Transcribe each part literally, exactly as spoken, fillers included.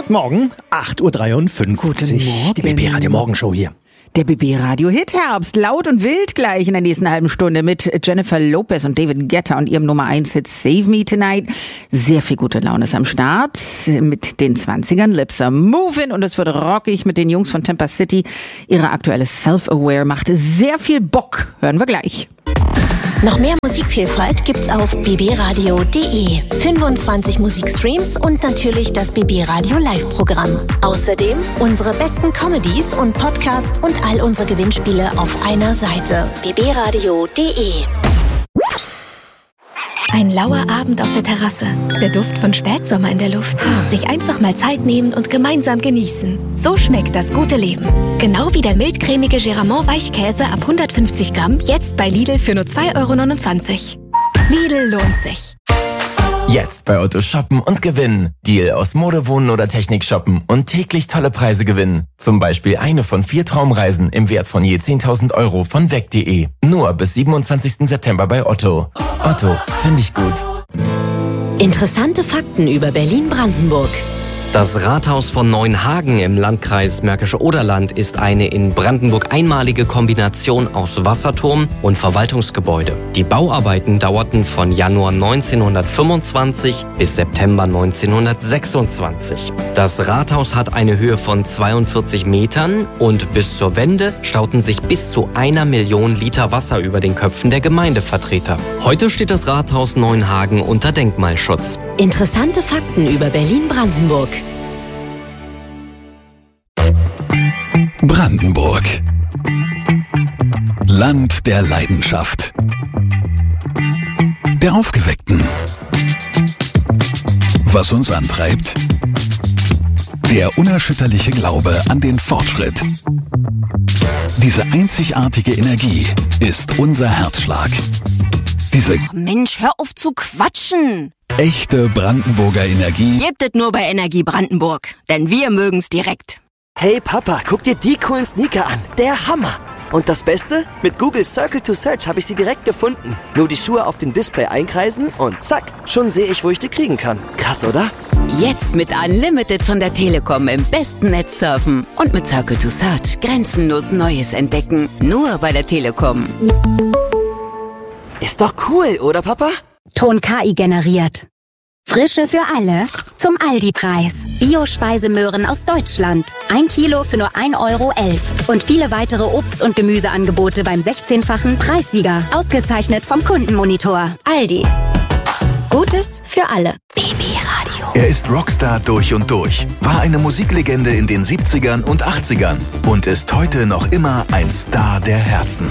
Morgen, acht Uhr dreiundfünfzig. Guten Morgen. Die B B Radio Morgenshow hier. Der B B Radio Hit Herbst, laut und wild gleich in der nächsten halben Stunde mit Jennifer Lopez und David Guetta und ihrem Nummer eins Hit Save Me Tonight. Sehr viel gute Laune ist am Start mit den zwanzigern. Lips are moving und es wird rockig mit den Jungs von Tampa City. Ihre aktuelle Self-Aware macht sehr viel Bock. Hören wir gleich. Noch mehr Musikvielfalt gibt's auf b b radio punkt d e. fünfundzwanzig Musikstreams und natürlich das B B Radio Live-Programm. Außerdem unsere besten Comedies und Podcasts und all unsere Gewinnspiele auf einer Seite. b b radio punkt d e. Ein lauer Abend auf der Terrasse. Der Duft von Spätsommer in der Luft. Sich einfach mal Zeit nehmen und gemeinsam genießen. So schmeckt das gute Leben. Genau wie der mildcremige Geramont Weichkäse ab hundertfünfzig Gramm. Jetzt bei Lidl für nur zwei Euro neunundzwanzig. Lidl lohnt sich. Jetzt bei Otto shoppen und gewinnen. Deal aus Mode, Wohnen oder Technik shoppen und täglich tolle Preise gewinnen. Zum Beispiel eine von vier Traumreisen im Wert von je zehntausend Euro von weg punkt de. Nur bis siebenundzwanzigsten September bei Otto. Otto, finde ich gut. Interessante Fakten über Berlin-Brandenburg. Das Rathaus von Neuenhagen im Landkreis Märkische Oderland ist eine in Brandenburg einmalige Kombination aus Wasserturm und Verwaltungsgebäude. Die Bauarbeiten dauerten von Januar neunzehnhundertfünfundzwanzig bis September neunzehnhundertsechsundzwanzig. Das Rathaus hat eine Höhe von zweiundvierzig Metern und bis zur Wende stauten sich bis zu einer Million Liter Wasser über den Köpfen der Gemeindevertreter. Heute steht das Rathaus Neuenhagen unter Denkmalschutz. Interessante Fakten über Berlin-Brandenburg. Brandenburg. Land der Leidenschaft. Der Aufgeweckten. Was uns antreibt? Der unerschütterliche Glaube an den Fortschritt. Diese einzigartige Energie ist unser Herzschlag. Diese Mensch, hör auf zu quatschen! Echte Brandenburger Energie Gebt es nur bei Energie Brandenburg, denn wir mögen's direkt. Hey Papa, guck dir die coolen Sneaker an. Der Hammer. Und das Beste? Mit Google Circle to Search habe ich sie direkt gefunden. Nur die Schuhe auf dem Display einkreisen und zack, schon sehe ich, wo ich die kriegen kann. Krass, oder? Jetzt mit Unlimited von der Telekom im besten Netz surfen und mit Circle to Search grenzenlos Neues entdecken. Nur bei der Telekom. Ist doch cool, oder Papa? Ton K I generiert. Frische für alle zum Aldi-Preis. Bio-Speisemöhren aus Deutschland. Ein Kilo für nur ein Euro elf. Und viele weitere Obst- und Gemüseangebote beim sechzehnfachen Preissieger. Ausgezeichnet vom Kundenmonitor. Aldi. Gutes für alle. B B Radio. Er ist Rockstar durch und durch, war eine Musiklegende in den siebzigern und achtzigern und ist heute noch immer ein Star der Herzen.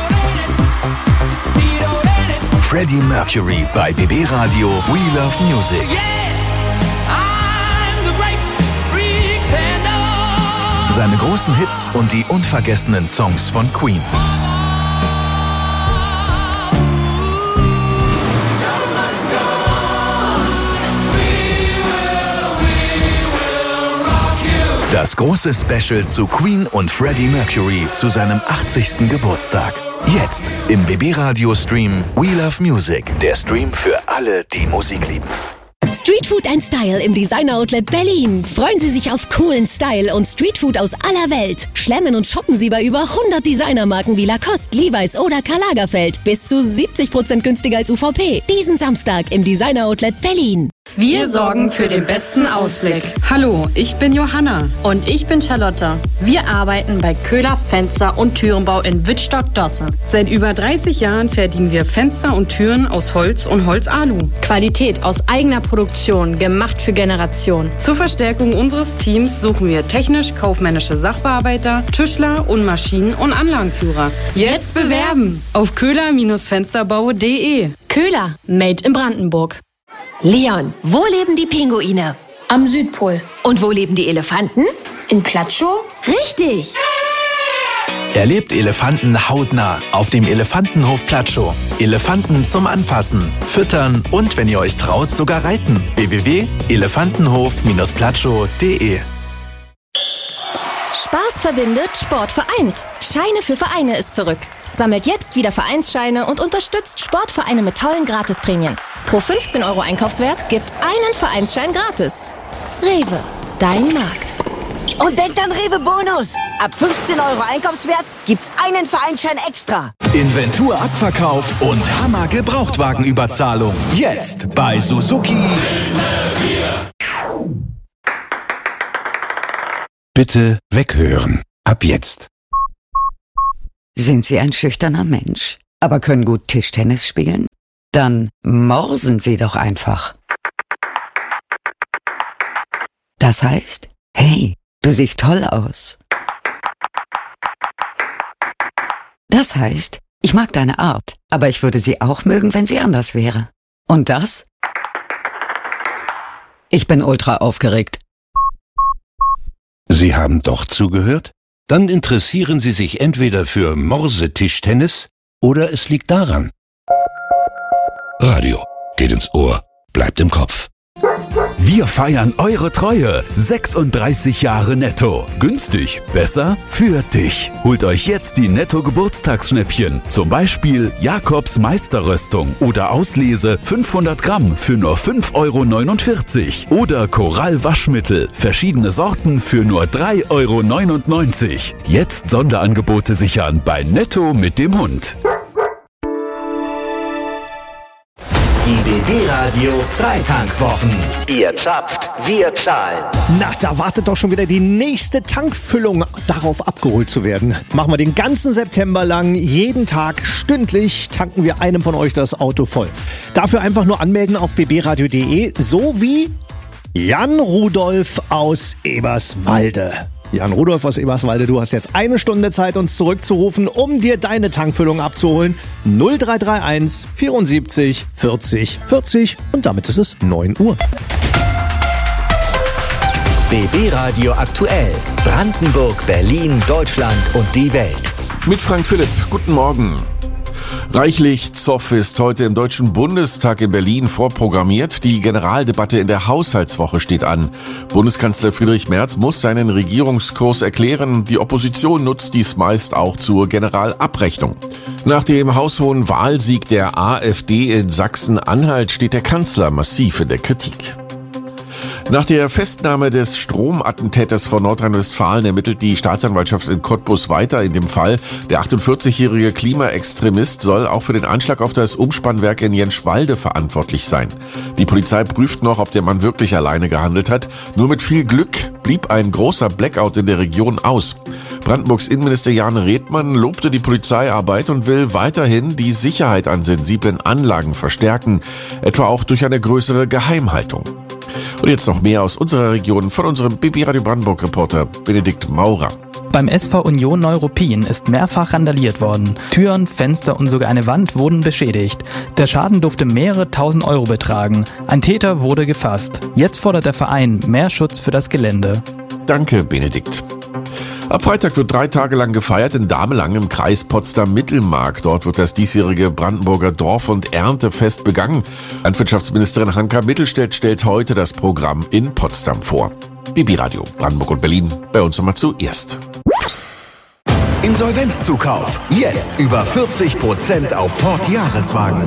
Freddie Mercury bei B B Radio We Love Music. Seine großen Hits und die unvergessenen Songs von Queen. Das große Special zu Queen und Freddie Mercury zu seinem achtzigsten Geburtstag. Jetzt im B B Radio Stream We Love Music. Der Stream für alle, die Musik lieben. Streetfood and Style im Designer Outlet Berlin. Freuen Sie sich auf coolen Style und Streetfood aus aller Welt. Schlemmen und shoppen Sie bei über hundert Designermarken wie Lacoste, Levi's oder Karl Lagerfeld. Bis zu siebzig Prozent günstiger als U V P. Diesen Samstag im Designer Outlet Berlin. Wir sorgen für den besten Ausblick. Hallo, ich bin Johanna. Und ich bin Charlotte. Wir arbeiten bei Köhler Fenster- und Türenbau in Wittstock-Dosse. Seit über dreißig Jahren fertigen wir Fenster und Türen aus Holz und Holzalu. Qualität aus eigener Produktion, gemacht für Generationen. Zur Verstärkung unseres Teams suchen wir technisch-kaufmännische Sachbearbeiter, Tischler und Maschinen- und Anlagenführer. Jetzt bewerben auf köhler Fensterbau punkt de. Köhler, made in Brandenburg. Leon, wo leben die Pinguine? Am Südpol. Und wo leben die Elefanten? In Platschow? Richtig! Erlebt Elefanten hautnah auf dem Elefantenhof Platschow. Elefanten zum Anfassen, Füttern und, wenn ihr euch traut, sogar reiten. w w w punkt elefantenhof platschow punkt de. Spaß verbindet, Sport vereint. Scheine für Vereine ist zurück. Sammelt jetzt wieder Vereinsscheine und unterstützt Sportvereine mit tollen Gratisprämien. Pro fünfzehn Euro Einkaufswert gibt's einen Vereinsschein gratis. Rewe. Dein Markt. Und denkt an Rewe Bonus. Ab fünfzehn Euro Einkaufswert gibt's einen Vereinsschein extra. Inventurabverkauf und Hammer Gebrauchtwagenüberzahlung. Jetzt bei Suzuki. Bitte weghören. Ab jetzt. Sind Sie ein schüchterner Mensch, aber können gut Tischtennis spielen? Dann morsen Sie doch einfach. Das heißt, hey, du siehst toll aus. Das heißt, ich mag deine Art, aber ich würde sie auch mögen, wenn sie anders wäre. Und das? Ich bin ultra aufgeregt. Sie haben doch zugehört? Dann interessieren Sie sich entweder für Morsetischtennis oder es liegt daran. Radio geht ins Ohr, bleibt im Kopf. Wir feiern eure Treue. sechsunddreißig Jahre Netto. Günstig, besser für dich. Holt euch jetzt die Netto-Geburtstagsschnäppchen. Zum Beispiel Jakobs Meisterröstung oder Auslese fünfhundert Gramm für nur fünf Euro neunundvierzig. Oder Korall Waschmittel, verschiedene Sorten für nur drei Euro neunundneunzig. Jetzt Sonderangebote sichern bei Netto mit dem Hund. Die B B-Radio Freitankwochen. Ihr zapft, wir zahlen. Na, da wartet doch schon wieder die nächste Tankfüllung darauf abgeholt zu werden. Machen wir den ganzen September lang, jeden Tag, stündlich tanken wir einem von euch das Auto voll. Dafür einfach nur anmelden auf b b radio punkt d e, so wie Jan Rudolf aus Eberswalde. Jan Rudolf aus Eberswalde, du hast jetzt eine Stunde Zeit, uns zurückzurufen, um dir deine Tankfüllung abzuholen. null drei drei eins vierundsiebzig vierzig vierzig und damit ist es neun Uhr. B B-Radio aktuell. Brandenburg, Berlin, Deutschland und die Welt. Mit Frank Philipp. Guten Morgen. Reichlich Zoff ist heute im Deutschen Bundestag in Berlin vorprogrammiert. Die Generaldebatte in der Haushaltswoche steht an. Bundeskanzler Friedrich Merz muss seinen Regierungskurs erklären. Die Opposition nutzt dies meist auch zur Generalabrechnung. Nach dem haushohen Wahlsieg der AfD in Sachsen-Anhalt steht der Kanzler massiv in der Kritik. Nach der Festnahme des Stromattentäters von Nordrhein-Westfalen ermittelt die Staatsanwaltschaft in Cottbus weiter in dem Fall. Der achtundvierzigjährige Klimaextremist soll auch für den Anschlag auf das Umspannwerk in Jenschwalde verantwortlich sein. Die Polizei prüft noch, ob der Mann wirklich alleine gehandelt hat. Nur mit viel Glück blieb ein großer Blackout in der Region aus. Brandenburgs Innenminister Jan Redmann lobte die Polizeiarbeit und will weiterhin die Sicherheit an sensiblen Anlagen verstärken, etwa auch durch eine größere Geheimhaltung. Und jetzt noch mehr aus unserer Region von unserem B B Radio Brandenburg-Reporter Benedikt Maurer. Beim S V Union Neuruppin ist mehrfach randaliert worden. Türen, Fenster und sogar eine Wand wurden beschädigt. Der Schaden durfte mehrere tausend Euro betragen. Ein Täter wurde gefasst. Jetzt fordert der Verein mehr Schutz für das Gelände. Danke, Benedikt. Ab Freitag wird drei Tage lang gefeiert in Damelang im Kreis Potsdam-Mittelmark. Dort wird das diesjährige Brandenburger Dorf- und Erntefest begangen. Landwirtschaftsministerin Hanka Mittelstädt stellt heute das Programm in Potsdam vor. B B-Radio Brandenburg und Berlin, bei uns nochmal zuerst. Insolvenzzukauf. Jetzt über vierzig Prozent auf Ford Jahreswagen.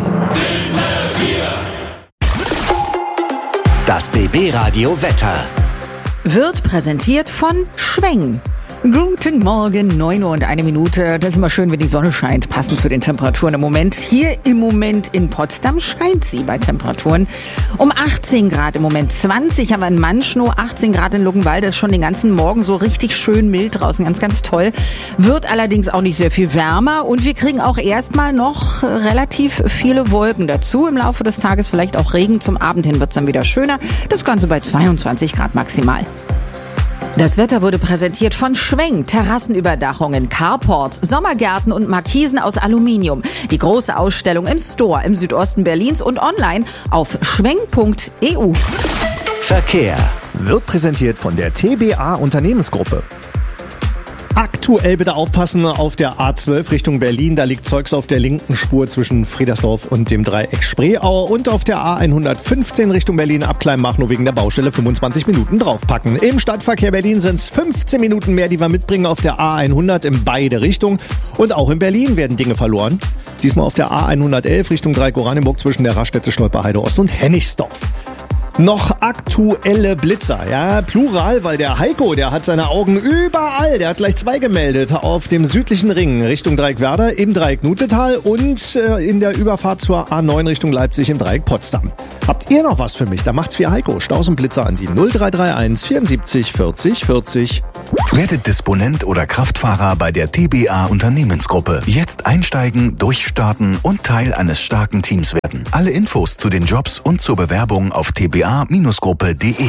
Das B B-Radio Wetter. Wird präsentiert von Schweng. Guten Morgen, neun Uhr und eine Minute. Das ist immer schön, wenn die Sonne scheint, passend zu den Temperaturen im Moment. Hier im Moment in Potsdam scheint sie bei Temperaturen um achtzehn Grad im Moment. zwanzig haben wir in Manschnow, achtzehn Grad in Luckenwalde. Ist schon den ganzen Morgen so richtig schön mild draußen, ganz, ganz toll. Wird allerdings auch nicht sehr viel wärmer und wir kriegen auch erstmal noch relativ viele Wolken dazu. Im Laufe des Tages vielleicht auch Regen. Zum Abend hin wird es dann wieder schöner. Das Ganze bei zweiundzwanzig Grad maximal. Das Wetter wurde präsentiert von Schweng, Terrassenüberdachungen, Carports, Sommergärten und Markisen aus Aluminium. Die große Ausstellung im Store im Südosten Berlins und online auf schweng punkt e u. Verkehr wird präsentiert von der T B A Unternehmensgruppe. Aktuell bitte aufpassen auf der A zwölf Richtung Berlin. Da liegt Zeugs auf der linken Spur zwischen Friedersdorf und dem Dreieck Spreeau. Und auf der A hundertfünfzehn Richtung Berlin ab Kleinmachnow wegen der Baustelle fünfundzwanzig Minuten draufpacken. Im Stadtverkehr Berlin sind es fünfzehn Minuten mehr, die wir mitbringen auf der A hundert in beide Richtungen. Und auch in Berlin werden Dinge verloren. Diesmal auf der A hundertelf Richtung Dreieck Oranienburg zwischen der Raststätte Stolperheide Ost und Hennigsdorf. Noch aktuelle Blitzer, ja, Plural, weil der Heiko, der hat seine Augen überall, der hat gleich zwei gemeldet, auf dem südlichen Ring Richtung Dreieck-Werder, im Dreieck Nutetal und äh, in der Überfahrt zur A neun Richtung Leipzig im Dreieck Potsdam. Habt ihr noch was für mich? Da macht's für Heiko. Staus und Blitzer an die null drei drei eins vierundsiebzig vierzig vierzig. Werdet Disponent oder Kraftfahrer bei der T B A Unternehmensgruppe. Jetzt einsteigen, durchstarten und Teil eines starken Teams werden. Alle Infos zu den Jobs und zur Bewerbung auf t b a Gruppe punkt de.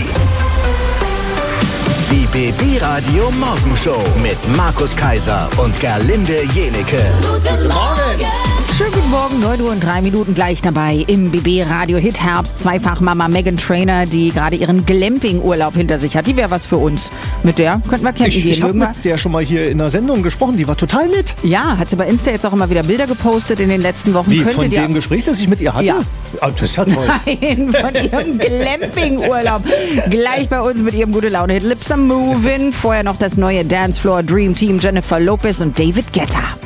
Die B B Radio Morgenshow mit Markus Kaiser und Gerlinde Jenecke. Guten Morgen. Schönen guten Morgen, neun Uhr und drei Minuten gleich dabei im B B Radio Hit Herbst. Zweifach-Mama Meghan Trainor, die gerade ihren Glamping-Urlaub hinter sich hat. Die wäre was für uns. Mit der könnten wir campen ich, gehen. Ich habe mit der schon mal hier in der Sendung gesprochen. Die war total nett. Ja, hat sie bei Insta jetzt auch immer wieder Bilder gepostet in den letzten Wochen. Wie, Könntet von ihr dem Gespräch, das ich mit ihr hatte? Ja. Oh, das ist ja toll. Nein, von ihrem Glamping-Urlaub. Gleich bei uns mit ihrem Gute-Laune-Hit Lips Are Movin'. Vorher noch das neue Dancefloor Dream Team Jennifer Lopez und David Guetta.